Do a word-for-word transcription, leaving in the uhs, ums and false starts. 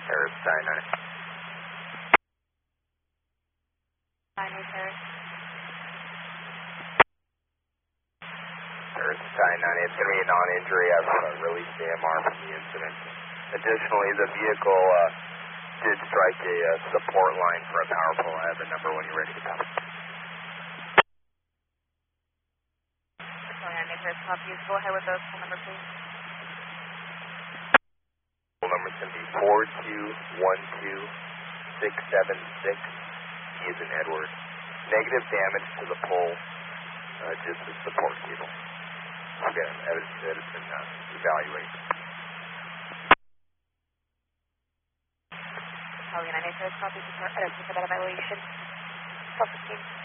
Harris, nine nine. nine eight Harris. Harris, nine nine. It's going to be a non-injury. I've uh, released the M R from the incident. Additionally, the vehicle uh, did strike a uh, support line for a power pole. I have the number when you're ready to come. nine eight Harris, copies. Go ahead with the phone number, please. Phone number is going to be four two one two six seven six. He is in Edward. Negative damage to the pole, uh, just the support cable. Again, evidence that has been uh, evaluated. Charlie nine eight Harris, copies. Report that evaluation. twelve fifteen.